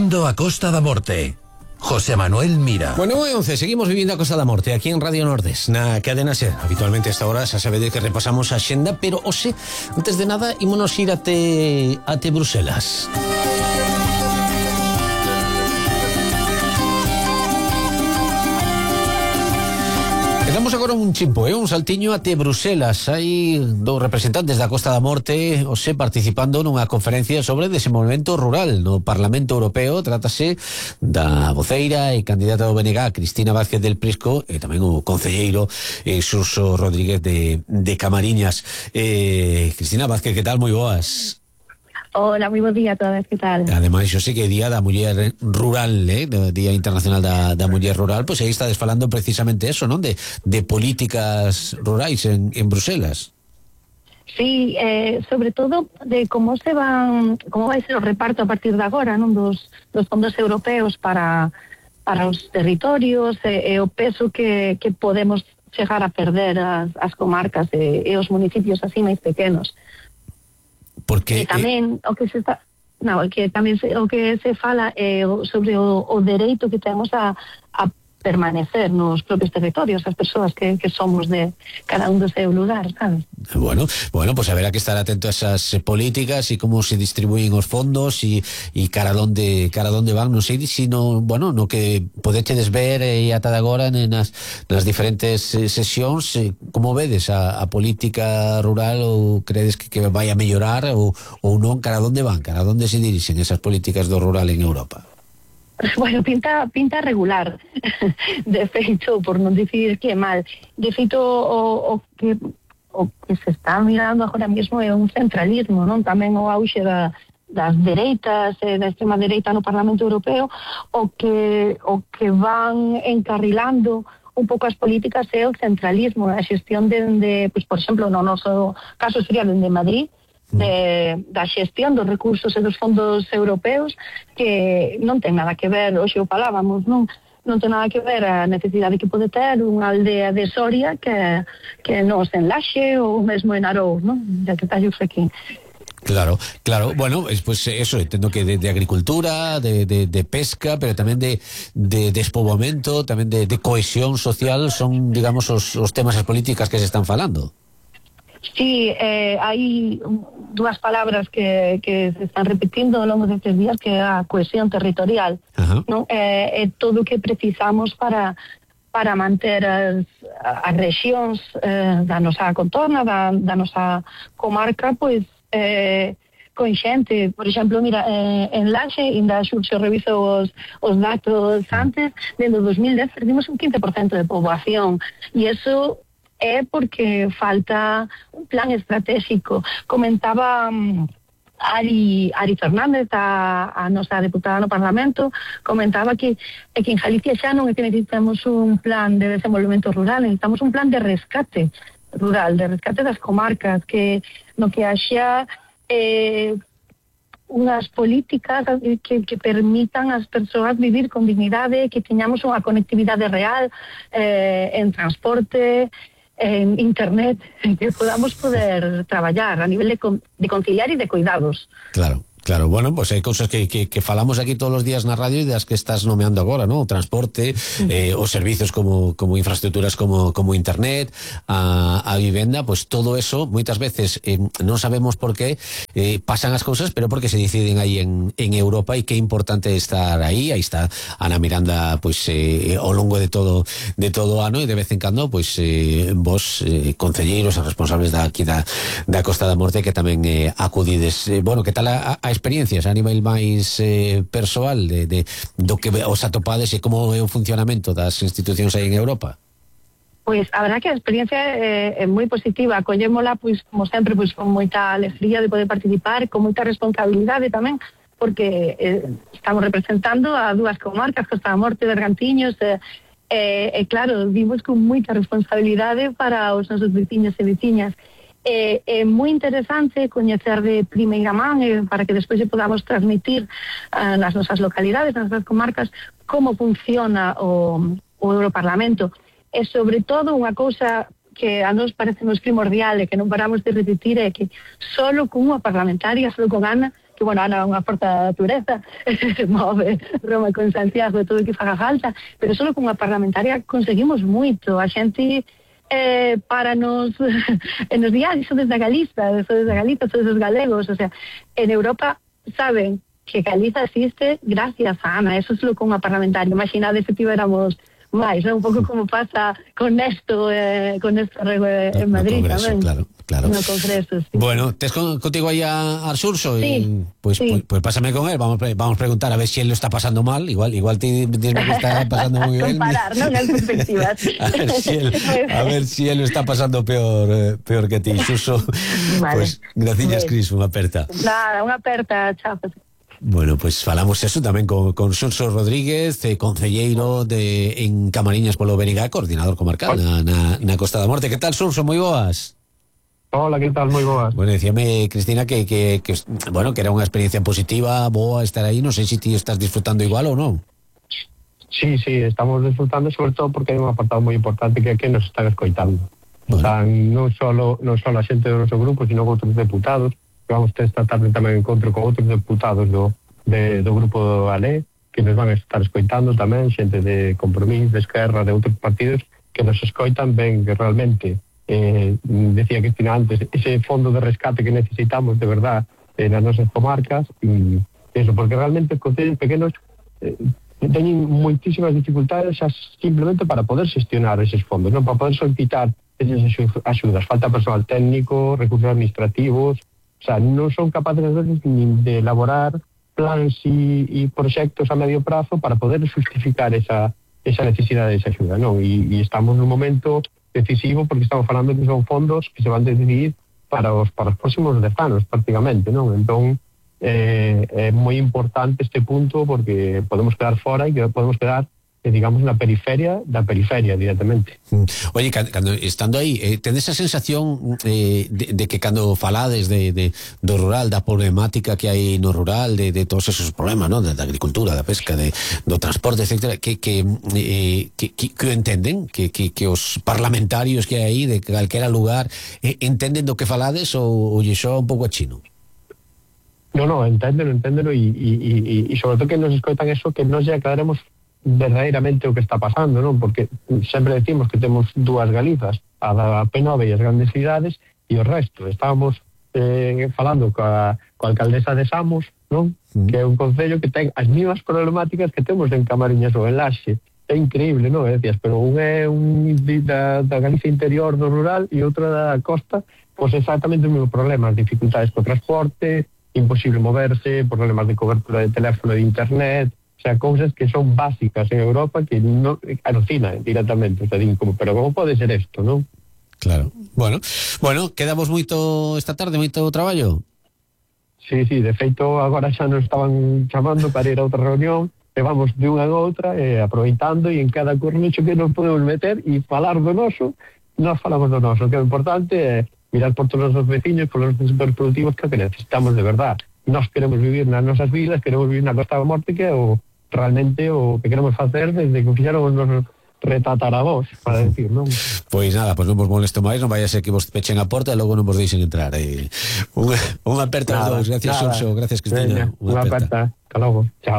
Vivindo a Costa da Morte. José Manuel Mira. Bueno, 11, seguimos vivindo a Costa da Morte aquí en Radio Nordes, na cadena SER. Habitualmente a esta hora xa sabe de que repasamos a xenda, pero hoxe, antes de nada, ímonos ir até Bruselas. Damos agora un chimpo, un saltiño até Bruselas. Hai dous representantes da Costa da Morte hoxe participando nunha conferencia sobre desenvolvemento rural no Parlamento Europeo. Trátase da voceira e candidata do BNG, Cristina Vázquez del Prisco, e tamén o concelleiro Suso Rodríguez de Camariñas. Cristina Vázquez, que tal? Moi boas. Hola, moi bo día a todas, que tal? Ademais, yo sei que é Día da Muller Rural, Día Internacional da Muller Rural, pois aí estades falando precisamente eso, non? De políticas rurais en Bruselas. Sí, sobre todo de como vai ser o reparto a partir de agora, non? Dos fondos europeos para os territorios e o peso que podemos chegar a perder as comarcas e os municipios así máis pequenos. Porque tamén o que se está o que se fala sobre o dereito que temos a permanecer nos propios territorios, as persoas que somos de cada un do seu lugar, sabes? Bueno, pues haberá que estar atento a esas políticas e como se distribuyen os fondos e cara onde van, non sei se no que podechedes ver ata de agora nas diferentes sesións, como vedes a política rural, ou credes que vai a mellorar ou non, cara onde van, cara onde se dirixen esas políticas do rural en Europa? Bueno, pinta regular. De feito, por non dicir que é mal. De feito, o que se está mirando agora mesmo é un centralismo, non? Tamén o auxe das dereitas e da extrema dereita no Parlamento Europeo, o que van encarrilando un pouco as políticas é o centralismo, a xestión pues, por exemplo, no noso caso sería dende Madrid, da xestión dos recursos e dos fondos europeos, que non ten nada que ver, hoxe o falábamos, non ten nada que ver a necesidade que pode ter unha aldea de Soria que nos en Laxe ou mesmo en Arou, non? Ya que está aquí. Claro, bueno, pues eso, entendo que de agricultura, de pesca, pero tamén de despoboamento, tamén de cohesión social, son, digamos, os temas, as políticas que se están falando. Sí, hai dúas palabras que se están repetindo ao longo destes días, que é a cohesión territorial, non? É todo o que precisamos para manter as rexións da nosa contorna, da nosa comarca, pois con xente. Por exemplo, mira, en Laxe, ainda xurxo reviso os datos antes, dentro do 2010 perdimos un 15% de poboación, e eso é porque falta un plan estratégico. Comentaba Ari Fernández, a nosa deputada no Parlamento, comentaba que en Galicia xa non é que necesitamos un plan de desenvolvemento rural, necesitamos un plan de rescate rural, de rescate das comarcas, que no que haxa unhas políticas que permitan ás persoas vivir con dignidade, que teñamos unha conectividade real en transporte, en internet, que podamos poder traballar a nivel de conciliar e de cuidados. Claro, bueno, pues hai cousas que falamos aquí todos os días na radio e das que estás nomeando agora, ¿no? O transporte, os servizos como infraestructuras como internet, a vivenda, pues todo eso, moitas veces non sabemos por qué pasan as cousas, pero porque se deciden aí en Europa, e que é importante estar aí está Ana Miranda, pues ao longo de todo o ano, e de vez en cando, pues vos, concelleiros, responsables aquí da Costa da Morte, que tamén acudides. Bueno, que tal a experiencias a nivel máis persoal do que os atopades e como é o funcionamento das institucións aí en Europa? Pois a verdad que a experiencia é moi positiva. Collémola, pois, como sempre, pois con moita alegría de poder participar, con moita responsabilidade tamén, porque estamos representando a dúas comarcas, Costa da Morte e Bergantiños, e claro, vimos con moita responsabilidade para os nosos veciños e veciñas. É moi interesante coñecer de primeira man, para que despois podamos transmitir nas nosas localidades, nas nosas comarcas, como funciona o Europarlamento. E sobre todo unha cousa que a nos parece primordial e que non paramos de repetir, é que solo con unha parlamentaria, solo con Ana, bueno, Ana é unha forza da natureza, move Roma con Santiago e todo o que faga falta, pero só con unha parlamentaria conseguimos moito. A xente para nos diarios sodes da Galiza, sodes os galegos, o sea, en Europa saben que Galiza existe gracias a Ana, eso é só con unha parlamentaria. Imaginade se tiveramos máis, un pouco como pasa con Néstor Rego en Madrid Congreso, tamén. Claro. No Congreso, sí. Bueno, tes contigo aí a Xurxo, sí, pues pásame con él, vamos preguntar a ver si él lo está pasando mal, igual ti dime que está pasando muy bien. Comparar, ¿no? Las perspectivas. a ver si él lo está pasando peor que ti, Xurxo. Vale. Pues gracias, Cris, unha aperta. Nada, unha aperta, chao. Bueno, pues falamos eso tamén con Xurxo Rodríguez, concelleiro en Camariñas polo Benigá, coordinador comarcal na Costa da Morte. Que tal, Xurxo? Moi boas. Hola, ¿qué tal? Muy boas. Bueno, decíame Cristina que era unha experiencia positiva, boa estar aí. Non sei se ti estás disfrutando igual ou non. Sí, estamos disfrutando, sobre todo porque hai un apartado moi importante que nos están escoitando. Bueno. Están non solo a xente do noso grupo, sino outros deputados. Vamos ter esta tarde tamén encontro con outros deputados do grupo do ALE, que nos van a estar escoitando tamén, xente de Compromís, de Esquerra, de outros partidos, que nos escoitan ben, que realmente decía Cristina antes, ese fondo de rescate que necesitamos de verdad nas nosas comarcas, e eso, porque realmente os concellos pequenos teñen moitísimas dificultades simplemente para poder xestionar eses fondos, non para poder solicitar esas axudas. Falta personal técnico, recursos administrativos, o sea, non son capaces a veces de elaborar plans e proxectos a medio prazo para poder justificar esa necesidade de esa axuda, non? E estamos nun momento decisivo porque estamos falando que son fondos que se van a decidir para os próximos 10 anos prácticamente, non? Entón é moi importante este punto porque podemos quedar fora e que podemos quedar digamos na periferia da periferia directamente. Oye, cando estando aí, tendes esa sensación de que cando falades do rural, da problemática que hai no rural, de todos esos problemas, ¿no? Da agricultura, da pesca, do transporte, etcétera, que o entenden, que os parlamentarios que hai aí de calquera lugar entenden do que falades ou lle soa un pouco a chino? No, enténdelo e sobre todo que nos escoitan eso, que nos lle aclaremos verdadeiramente o que está pasando, non? Porque sempre decimos que temos dúas Galizas, a da P9 e as grandes cidades, e o resto. Estábamos falando coa alcaldesa de Samos, non? Que é un concello que ten as mismas problemáticas que temos en Camariñas ou en Laxe. É increíble, non? Decías, pero un é da Galicia interior do rural e outro da costa, pois exactamente o mesmo problema, as dificultades co transporte, imposible moverse, problemas de cobertura de teléfono e de internet, o sea, cousas que son básicas en Europa que non alucinan directamente, o sea, digo, pero como pode ser isto, non? Claro. Bueno, quedamos moito esta tarde, moito traballo. Sí, de feito agora xa nos estaban chamando para ir a outra reunión e vamos de unha a outra aproveitando e en cada cornicho que nos podemos meter e falar do noso, nós falamos do noso, que é importante é mirar por todos os veciños, por os sectores productivos que necesitamos de verdad. Nós queremos vivir nas nosas vilas, queremos vivir na Costa da Morte, que é realmente o que queremos facer desde que fixeron os nosos retatarabós, para decir, non? Pois nada, pois non vos molesto máis, non vai a ser que vos pechen a porta e logo non vos deixen entrar. Unha aperta aos dous, gracias Xurxo, gracias Cristina. Unha aperta, hasta logo, chao.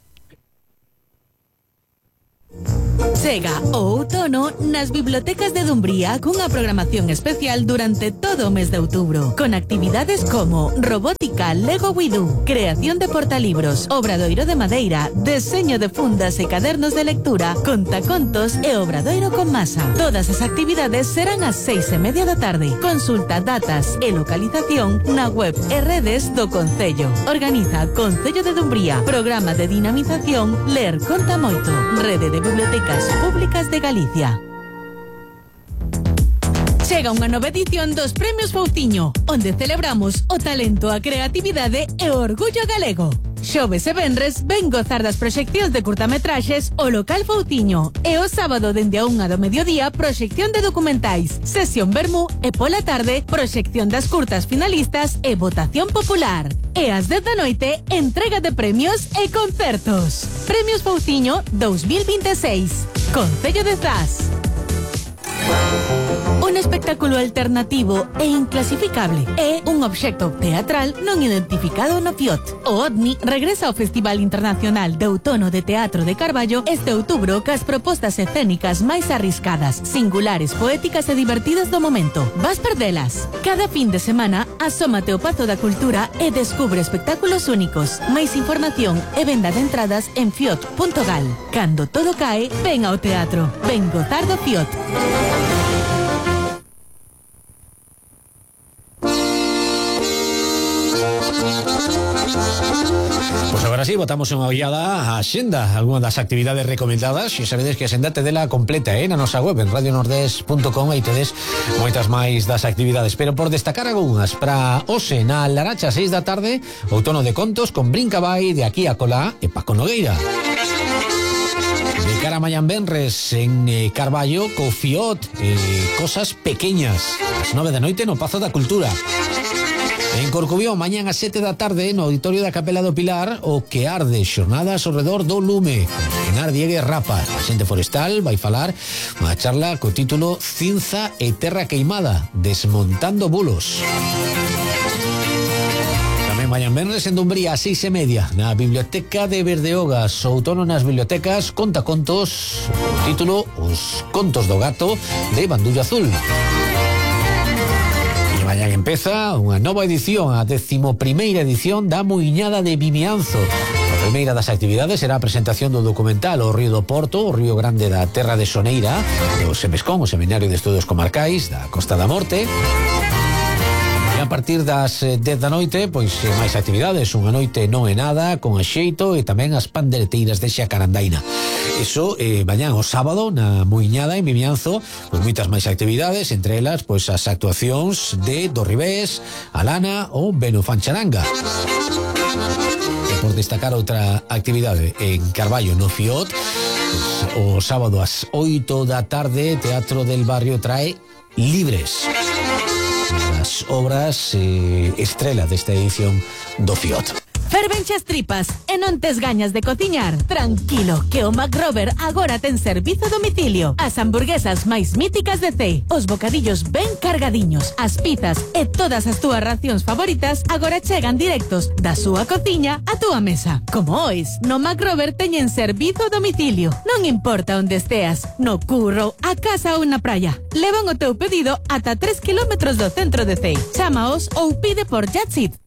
Chega o outono nas bibliotecas de Dumbría cunha programación especial durante todo o mes de outubro, con actividades como robótica, Lego Widú, creación de portalibros, obradoiro de madeira, deseño de fundas e cadernos de lectura, contacontos e obradoiro con masa. Todas as actividades serán ás 6:30 da tarde. Consulta datas e localización na web e redes do Concello. Organiza Concello de Dumbría, programa de dinamización Ler Conta Moito, Rede de Bibliotecas Públicas de Galicia. Chega unha nova edición dos Premios Fouciño, onde celebramos o talento, a creatividade e o orgullo galego. Xoves e venres ven gozar das proxeccións de curtametraxes o local Fouciño e o sábado dende a 1 do mediodía proxección de documentais, sesión vermú e pola tarde proxección das curtas finalistas e votación popular. E ás 10 da noite entrega de premios e concertos. Premios Fouciño 2026. Concello de Zas. un espectáculo alternativo e inclasificable. É un obxecto teatral non identificado no FIOT. O OVNI regresa ao Festival Internacional de Outono de Teatro de Carballo este outubro cas propostas escénicas máis arriscadas, singulares, poéticas e divertidas do momento. Vas perdelas. Cada fin de semana, asómate ao Pazo da Cultura e descubre espectáculos únicos. Máis información e venda de entradas en fiot.gal. Cando todo cae, ven ao teatro. Ven gozar do FIOT. Pois agora sí, botamos unha ollada a xenda, algunha das actividades recomendadas, e sabedes que a xenda te dela completa, na nosa web en radionordés.com, aí tedes moitas máis das actividades, pero por destacar algunhas, para hoxe na Laracha 6 da tarde, outono de contos con Brincabai, De aquí a colá e Paco Nogueira. De cara a mañán venres en Carballo, co FIOT, cosas pequeñas, as 9 da noite no Pazo da Cultura. En Corcubión, mañán a 7 da tarde, no Auditorio da Capela do Pilar, o que arde, xornadas ao redor do lume. Enar Diegues Rapa, a xente forestal, vai falar unha charla co título Cinza e terra queimada, desmontando bulos. Tamén mañán venres en Dumbría a 6:30, na Biblioteca de Berdeogas, outono nas bibliotecas, conta contos, o título Os contos do gato, de Bandullo Azul. Mañán empeza unha nova edición, a 11ª edición da Muiñada de Vimianzo. A primeira das actividades será a presentación do documental O Río do Porto, o Río Grande da Terra de Soneira, do SEMESCOM, o Seminario de Estudos Comarcais da Costa da Morte. E a partir das 10 da noite, pois máis actividades, unha noite non é nada, con axeito e tamén as pandereteiras de Xacarandaina. Eso, mañán o sábado, na Muiñada, en Vimianzo, pois moitas máis actividades, entre elas, pois as actuacións de Do Ribés, Alana ou Beno Fancharanga. E por destacar outra actividade en Carballo, no FIOT, pois, o sábado ás 8 da tarde, Teatro del Barrio trae Libres, as obras estrela desta edición do FIOT. Fervenche as tripas e non tes gañas de cociñar? Tranquilo, que o McRover agora ten servizo a domicilio. As hamburguesas máis míticas de C, os bocadillos ben cargadiños, as pizzas e todas as túas racións favoritas agora chegan directos da súa cociña á túa mesa. Como ois, no McRover teñen servizo a domicilio. Non importa onde esteas, no curro, a casa ou na praia. Levan o teu pedido ata 3 kilómetros do centro de C. Chámaos ou pide por Jatsit